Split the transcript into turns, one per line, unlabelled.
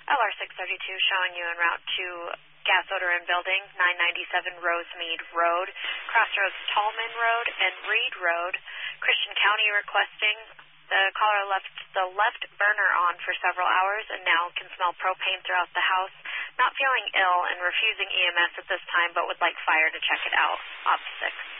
LR 632 showing you en route to gas odor in building, 997 Rosemead Road, Crossroads Tallman Road, and Reed Road. Christian County requesting the caller left the left burner on for several hours and now can smell propane throughout the house. Not feeling ill and refusing EMS at this time, but would like fire to check it out. Op 6.